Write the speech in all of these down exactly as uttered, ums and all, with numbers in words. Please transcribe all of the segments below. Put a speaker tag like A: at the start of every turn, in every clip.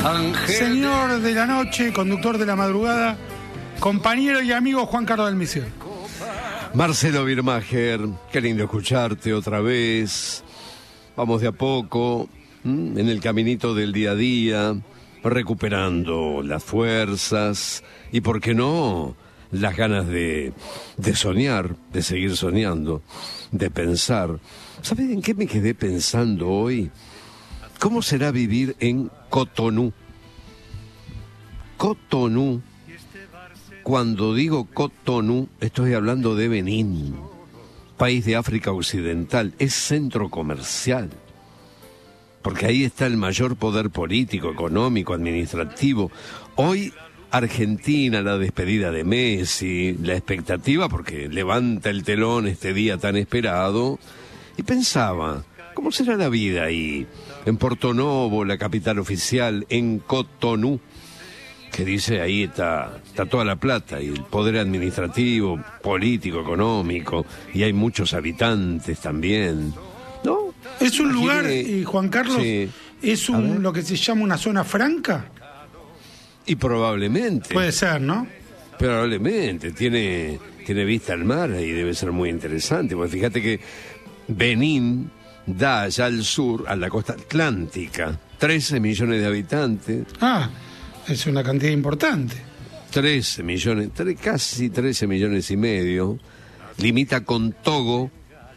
A: Ángel.
B: Señor de la noche, conductor de la madrugada, compañero y amigo Juan Carlos del Misio.
A: Marcelo Birmacher, qué lindo escucharte otra vez. Vamos de a poco, ¿m? en el caminito del día a día, recuperando las fuerzas y, ¿por qué no?, las ganas de, de soñar, de seguir soñando, de pensar. ¿Sabes en qué me quedé pensando hoy? ¿Cómo será vivir en Cotonú? Cotonú. Cuando digo Cotonú, estoy hablando de Benín, país de África Occidental. Es centro comercial, porque ahí está el mayor poder político, económico, administrativo. Hoy Argentina, la despedida de Messi, la expectativa, porque levanta el telón este día tan esperado, y pensaba, ¿cómo será la vida ahí, en Porto Novo, la capital oficial, en Cotonú? Que dice, ahí está, está toda la plata y el poder administrativo, político, económico, y hay muchos habitantes también, ¿no?
B: Es un
A: Aquí
B: lugar,
A: de...
B: eh, Juan Carlos,
A: sí.
B: es un, lo que se llama una zona franca.
A: Y probablemente.
B: Puede ser, ¿no?
A: Probablemente, tiene, tiene vista al mar y debe ser muy interesante, porque fíjate que Benín da allá al sur, a la costa atlántica, trece millones de habitantes.
B: Ah, es una cantidad importante.
A: trece millones, tre, casi trece millones y medio. Limita con Togo,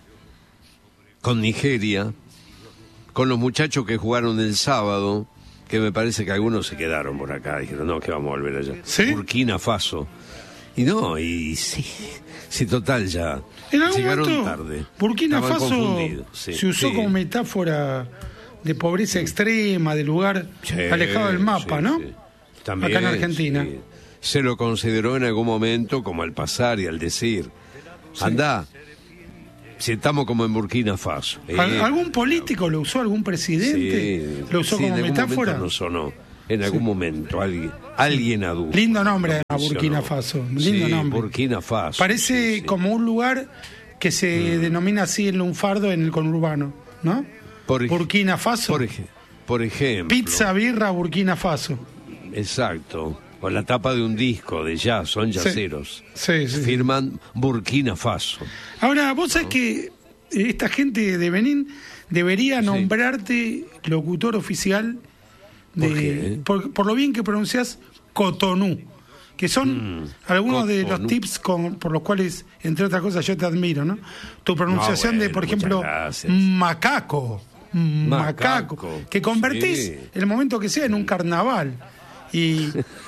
A: con Nigeria, con los muchachos que jugaron el sábado, que me parece que algunos se quedaron por acá, dijeron, no, que vamos a volver allá.
B: ¿Sí?
A: Burkina Faso. Y no, y sí, sí, total, ya
B: En algún
A: llegaron
B: momento,
A: tarde.
B: Burkina
A: Estaban
B: Faso
A: confundidos, sí,
B: se usó
A: sí.
B: como metáfora de pobreza extrema, de lugar
A: Sí,
B: alejado del mapa,
A: sí,
B: ¿no?
A: sí. También,
B: acá en Argentina.
A: sí. Se lo consideró en algún momento como al pasar y al decir,
B: Sí.
A: andá, si estamos como en Burkina Faso.
B: ¿Al-
A: Eh,
B: ¿Algún político lo usó, algún presidente?
A: sí,
B: ¿Lo usó
A: sí,
B: como
A: en algún
B: metáfora?
A: momento nos sonó. En algún momento alguien, alguien adulto.
B: Lindo nombre,
A: lo
B: además, Burkina
A: mencionó.
B: Faso. Lindo
A: Sí,
B: nombre.
A: Burkina Faso.
B: Parece
A: sí, sí.
B: como un lugar que se
A: Mm.
B: denomina así en lunfardo en el conurbano, ¿no?
A: Por ej-
B: Burkina Faso.
A: Por, ej- por ejemplo.
B: Pizza, birra, Burkina Faso.
A: Exacto. O la tapa de un disco de jazz, son jazzeros.
B: Sí, sí.
A: Firman Burkina Faso.
B: Ahora, vos sabés que esta gente de Benín debería
A: Sí.
B: nombrarte locutor oficial de,
A: ¿Por qué?
B: por, por lo bien que pronunciás Cotonú, que son
A: Mm,
B: algunos de los
A: Cotonú.
B: tips con, por los cuales, entre otras cosas, yo te admiro, ¿no? Tu pronunciación
A: No,
B: de,
A: bueno,
B: por
A: muchas
B: ejemplo,
A: gracias.
B: macaco, macaco,
A: Macaco,
B: que convertís
A: sí.
B: el momento que sea en un carnaval. Y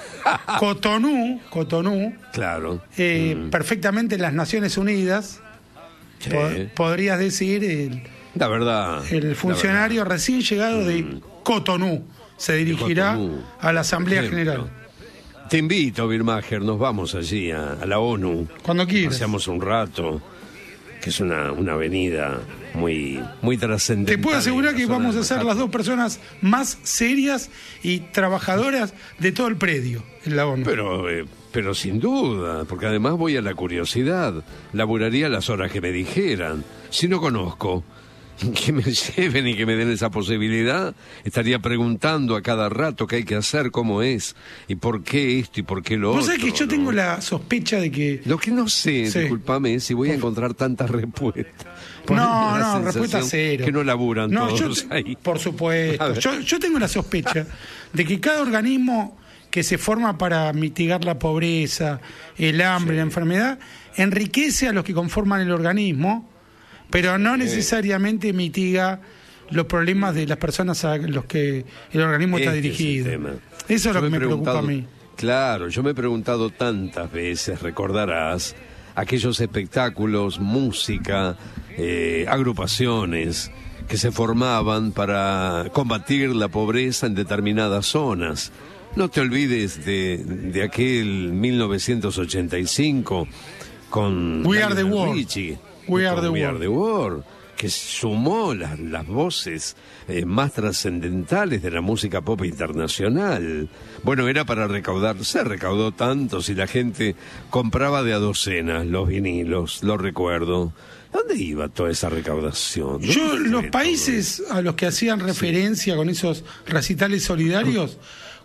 B: Cotonú, Cotonú,
A: Claro.
B: eh,
A: Mm,
B: perfectamente en las Naciones Unidas,
A: sí.
B: po- podrías decir el,
A: La verdad.
B: el funcionario
A: la
B: recién llegado de Cotonú se dirigirá
A: Cotonú,
B: a la Asamblea
A: por ejemplo.
B: General.
A: Te invito, Birmacher, nos vamos allí a, a la ONU.
B: Cuando quieras.
A: Paseamos un rato, que es una, una avenida muy, muy trascendental.
B: Te puedo asegurar
A: en la
B: que
A: zona
B: vamos
A: de
B: a ser las
A: Manhattan.
B: dos personas más serias y trabajadoras de todo el predio en la ONU.
A: Pero, eh, pero sin duda, porque además voy a la curiosidad. Laburaría las horas que me dijeran. Si no conozco, que me lleven y que me den esa posibilidad, estaría preguntando a cada rato qué hay que hacer, cómo es, y por qué esto y por qué lo
B: Vos
A: otro.
B: sabés que yo
A: ¿no?
B: tengo la sospecha de que...
A: Lo que no sé,
B: Sí.
A: discúlpame, es si voy a encontrar tantas respuestas. Porque
B: No,
A: me da la
B: no, respuesta
A: sensación
B: cero.
A: Que no laburan
B: No,
A: todos
B: yo,
A: ahí.
B: por
A: A
B: supuesto.
A: ver.
B: Yo, yo tengo la sospecha de que cada organismo que se forma para mitigar la pobreza, el hambre,
A: Sí.
B: la enfermedad, enriquece a los que conforman el organismo, pero no necesariamente mitiga los problemas de las personas a los que el organismo está
A: Este es el
B: dirigido.
A: tema.
B: Eso es
A: Yo
B: lo que me
A: he
B: preocupa a
A: preguntado-
B: mí.
A: Claro, yo me he preguntado tantas veces, recordarás, aquellos espectáculos, música, eh, agrupaciones que se formaban para combatir la pobreza en determinadas zonas. No te olvides de, de aquel mil novecientos ochenta y cinco con
B: We Are the
A: Lionel
B: World.
A: Richie,
B: We
A: con
B: Are the
A: We
B: World.
A: Are the World, que sumó las, las voces eh, más trascendentales de la música pop internacional. Bueno, era para recaudar, se recaudó tanto si la gente compraba de a docenas los vinilos, lo recuerdo. ¿Dónde iba toda esa recaudación? ¿Dónde
B: Yo,
A: fue
B: los
A: todo?
B: países a los que hacían referencia con esos recitales solidarios,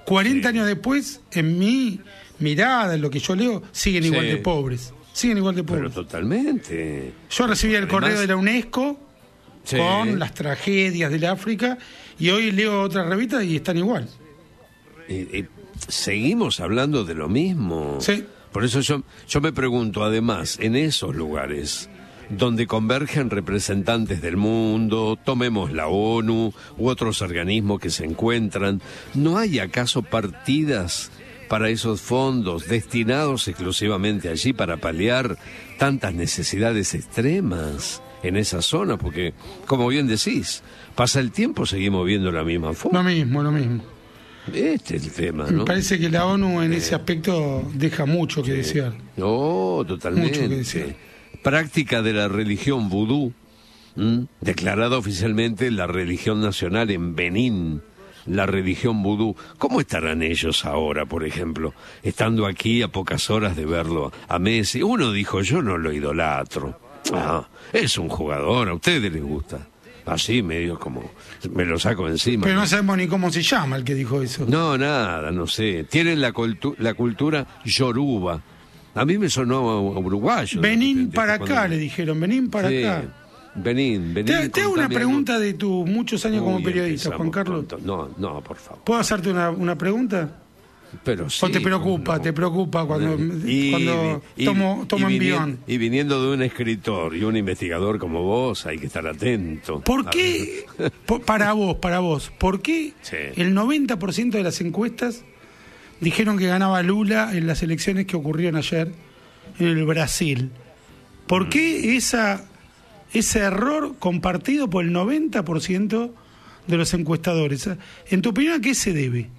B: cuarenta
A: Sí.
B: años después, en mi mirada, en lo que yo leo, siguen
A: Sí.
B: igual de pobres. Siguen igual de
A: Pero
B: pobres.
A: totalmente.
B: Yo recibí el
A: Además-
B: correo de la UNESCO
A: Sí.
B: con las tragedias del África y hoy leo otras revistas y están igual.
A: Y, y seguimos hablando de lo mismo.
B: Sí.
A: Por eso yo, yo me pregunto, además, en esos lugares donde convergen representantes del mundo, tomemos la ONU u otros organismos que se encuentran, ¿no hay acaso partidas para esos fondos destinados exclusivamente allí para paliar tantas necesidades extremas en esa zona? Porque, como bien decís, pasa el tiempo, seguimos viendo la misma
B: Lo
A: forma.
B: mismo, lo mismo.
A: Este es el tema,
B: Me
A: ¿no?
B: parece que la ONU en ese aspecto deja mucho que desear.
A: No, totalmente.
B: Mucho que decir.
A: Práctica de la religión vudú, ¿m? declarada oficialmente la religión nacional en Benín, la religión vudú. ¿Cómo estarán ellos ahora, por ejemplo, estando aquí a pocas horas de verlo a Messi? Uno dijo, yo no lo idolatro. Ah, es un jugador, a ustedes les gusta. Así, medio como, me lo saco encima.
B: Pero no sabemos ni cómo se llama el que dijo eso.
A: No, nada, no sé. Tienen la, cultu- la cultura yoruba. A mí me sonó a, a uruguayo. de
B: Benín
A: repente,
B: para
A: cuando-
B: acá, le dijeron, Benín para
A: Sí,
B: acá.
A: Benín, Benín.
B: Te, te hago una
A: contame
B: pregunta
A: algo.
B: de tus muchos años como
A: Uy,
B: periodista,
A: empezamos
B: Juan Carlos.
A: con to- No, no, por favor.
B: ¿Puedo hacerte una, una pregunta?
A: Pero sí,
B: ¿O te preocupa,
A: no.
B: te preocupa cuando,
A: Y-
B: cuando
A: y-
B: tomo, tomo
A: y
B: envión?
A: vinien- Y viniendo de un escritor y un investigador como vos, hay que estar atento.
B: ¿Por
A: A
B: qué,
A: ver.
B: po- para vos, para vos, por qué
A: Sí.
B: el noventa por ciento de las encuestas dijeron que ganaba Lula en las elecciones que ocurrieron ayer en el Brasil? ¿Por
A: Mm.
B: qué esa, ese error compartido por el noventa por ciento de los encuestadores? En tu opinión, ¿a qué se debe?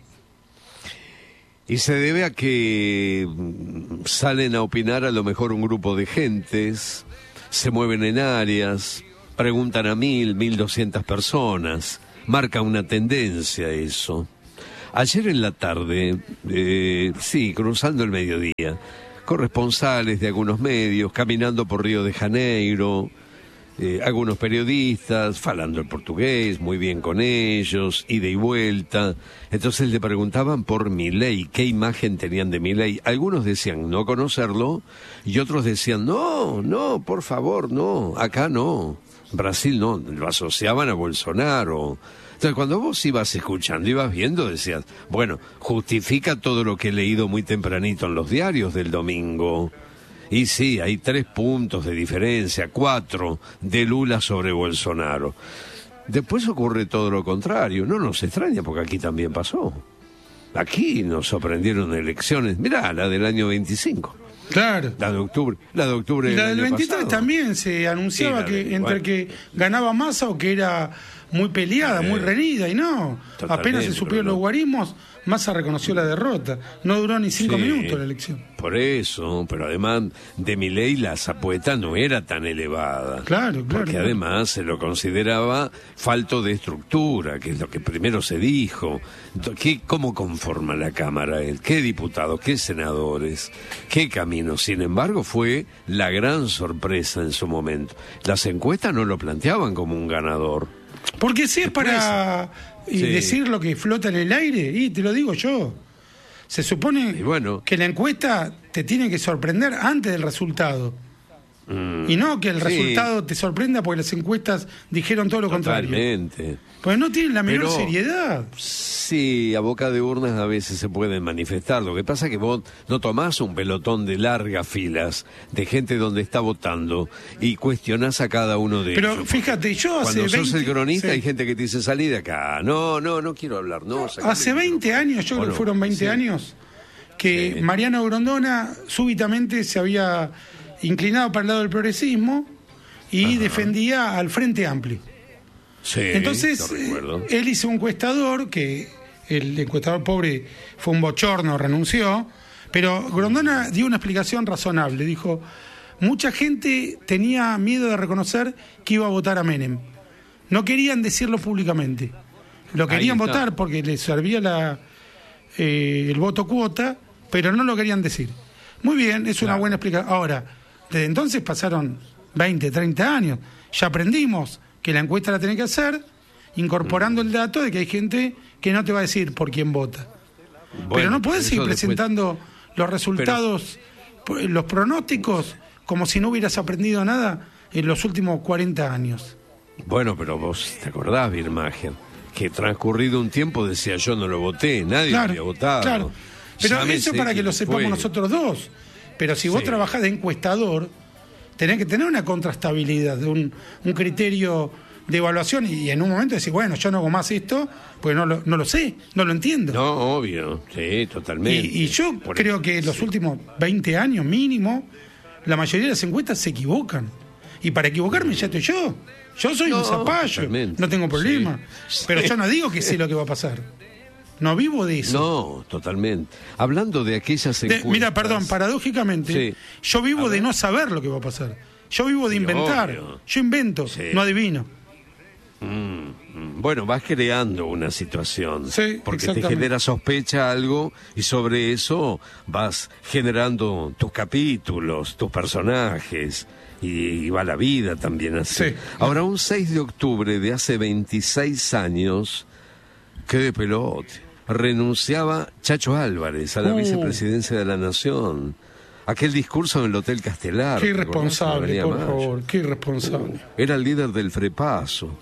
A: Y se debe a que mm, salen a opinar a lo mejor un grupo de gentes, se mueven en áreas, preguntan a mil, mil doscientas personas, marca una tendencia eso. Ayer en la tarde, eh, sí, cruzando el mediodía, corresponsales de algunos medios, caminando por Río de Janeiro, eh, algunos periodistas, falando el portugués, muy bien con ellos, ida y vuelta. Entonces le preguntaban por Milei, qué imagen tenían de Milei. Algunos decían no conocerlo y otros decían, no, no, por favor, no, acá no. Brasil no, lo asociaban a Bolsonaro. Entonces, cuando vos ibas escuchando, ibas viendo, decías, bueno, justifica todo lo que he leído muy tempranito en los diarios del domingo. Y sí, hay tres puntos de diferencia, cuatro de Lula sobre Bolsonaro. Después ocurre todo lo contrario. No nos extraña porque aquí también pasó. Aquí nos sorprendieron elecciones. Mirá, la del año veinticinco.
B: Claro.
A: La de octubre. La de octubre
B: Y la
A: del
B: del
A: año
B: veintitrés
A: pasado.
B: también se anunciaba
A: Sí, la
B: que
A: de-
B: entre
A: bueno.
B: que ganaba Massa o que era muy peleada,
A: Eh,
B: muy reñida, y no.
A: totalmente,
B: Apenas se supieron
A: pero no.
B: los guarismos, Massa reconoció la derrota. No duró ni cinco
A: Sí.
B: minutos la elección.
A: Por eso, pero además de Milei la zapueta no era tan elevada.
B: Claro, claro,
A: Porque
B: claro.
A: además se lo consideraba falto de estructura, que es lo que primero se dijo. ¿Qué, ¿Cómo conforma la Cámara él? ¿Qué diputados? ¿Qué senadores? ¿Qué camino? Sin embargo, fue la gran sorpresa en su momento. Las encuestas no lo planteaban como un ganador.
B: Porque si es para y
A: Sí.
B: decir lo que flota en el aire, y te lo digo yo. Se supone
A: Y bueno.
B: que la encuesta te tiene que sorprender antes del resultado.
A: Mm,
B: Y no que el
A: sí,
B: resultado te sorprenda porque las encuestas dijeron todo lo contrario.
A: Totalmente.
B: Pues no tienen la menor
A: Pero-
B: seriedad.
A: Sí, a boca de urnas a veces se pueden manifestar. Lo que pasa es que vos no tomás un pelotón de largas filas de gente donde está votando y cuestionás a cada uno de
B: Pero
A: ellos.
B: fíjate, yo hace
A: Cuando sos
B: veinte
A: el cronista
B: sí.
A: hay gente que te dice salí de acá. No, no, no quiero hablar. No, sacame
B: Hace
A: el
B: veinte
A: micrófono.
B: años, yo
A: ¿O
B: creo
A: no?
B: que fueron veinte
A: Sí.
B: años, que
A: Sí.
B: Mariano Grondona súbitamente se había inclinado para el lado del progresismo y defendía al Frente Amplio.
A: Sí,
B: Entonces,
A: lo recuerdo.
B: eh, él hizo un encuestador, que el encuestador pobre fue un bochorno, renunció, pero Grondona dio una explicación razonable. Dijo, mucha gente tenía miedo de reconocer que iba a votar a Menem. No querían decirlo públicamente. Lo
A: Ahí
B: querían
A: está.
B: votar porque les servía la, eh, el voto cuota, pero no lo querían decir. Muy bien, es una
A: Claro.
B: buena explicación. Ahora, desde entonces pasaron veinte, treinta años. Ya aprendimos que la encuesta la tenés que hacer incorporando el dato de que hay gente que no te va a decir por quién vota. Bueno, pero no podés seguir presentando después... los resultados, pero... los pronósticos, como si no hubieras aprendido nada en los últimos cuarenta años.
A: Bueno, pero vos te acordás, Birmacher, que transcurrido un tiempo decía yo no lo voté, nadie claro, lo había votado. Claro.
B: Pero Llámese eso para que lo sepamos fue. nosotros dos. Pero si vos sí. trabajás de encuestador, tenés que tener una contrastabilidad, un, un criterio de evaluación y en un momento decir, bueno, yo no hago más esto, pues no lo, no lo sé, no lo entiendo.
A: No, obvio, sí, totalmente.
B: Y, y yo Por creo que en los sí. últimos veinte años mínimo, la mayoría de las encuestas se equivocan. Y para equivocarme ya estoy yo. Yo soy no, un zapallo, totalmente. no tengo problema. Sí. Pero sí. yo no digo que sé lo que va a pasar. No vivo de eso.
A: No, totalmente. Hablando de aquellas encuestas...
B: De, mira, perdón, paradójicamente, sí. yo vivo de no saber lo que va a pasar. Yo vivo de inventar. Obvio. Yo invento, sí. no adivino.
A: Mm, bueno, vas creando una situación.
B: Sí,
A: porque te genera sospecha algo y sobre eso vas generando tus capítulos, tus personajes... Y va la vida también así.
B: Sí.
A: Ahora, un seis de octubre de hace veintiséis años, qué de pelote, renunciaba Chacho Álvarez a la uh. vicepresidencia de la Nación. Aquel discurso en el Hotel Castelar.
B: Qué irresponsable, por favor, qué irresponsable.
A: Era el líder del Frepaso.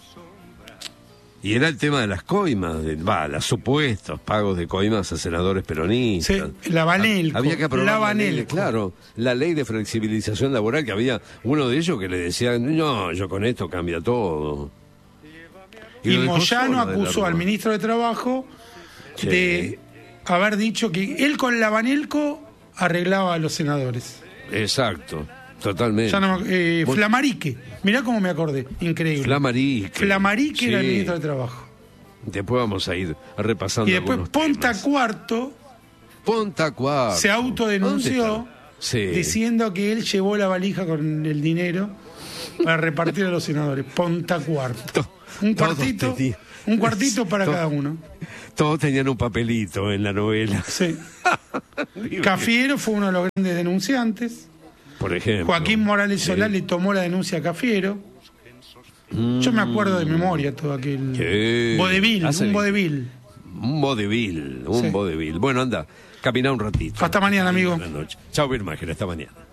A: Y era el tema de las coimas, de, va, los supuestos pagos de coimas a senadores peronistas.
B: Sí, la Banelco.
A: Había que aprobar
B: la
A: la ley, claro, la ley de flexibilización laboral, que había uno de ellos que le decía, no, yo con esto cambia todo.
B: Y, y Moyano acusó al ministro de Trabajo sí. de haber dicho que él con la Banelco arreglaba a los senadores.
A: Exacto. Totalmente.
B: Ya no, eh, Flamarique, mirá cómo me acordé, increíble.
A: Flamarique.
B: Flamarique
A: sí.
B: era el ministro de Trabajo.
A: Después vamos a ir repasando.
B: Y después Ponta temas. Cuarto.
A: Ponta Cuarto.
B: Se autodenunció
A: sí.
B: diciendo que él llevó la valija con el dinero para repartir a los senadores. Ponta Cuarto. Un cuartito, un cuartito para cada uno.
A: Todos tenían un papelito en la novela.
B: Sí. Cafiero fue uno de los grandes denunciantes.
A: Por ejemplo.
B: Joaquín Morales Solá sí. le tomó la denuncia a Cafiero. Mm. Yo me acuerdo de memoria todo aquel...
A: Sí.
B: Vodevil, Hace un vodevil.
A: Un vodevil, un sí. vodevil. Bueno, anda, camina un ratito.
B: Hasta mañana, amigo.
A: Buenas noches. Chao, Birmacher, hasta mañana.